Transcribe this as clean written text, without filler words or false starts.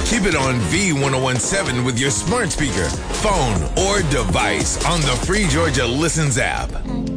Keep it on V1017 with your smart speaker, phone, or device on the free Georgia Listens app.